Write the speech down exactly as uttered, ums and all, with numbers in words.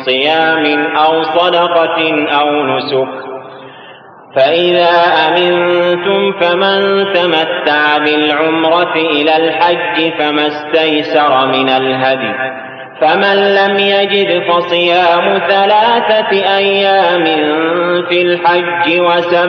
صيام أو صدقة أو نسك. فإذا أمنتم فمن تمتع بالعمرة إلى الحج فما استيسر من الهدي، فمن لم يجد فصيام ثلاثة أيام في الحج وسبعة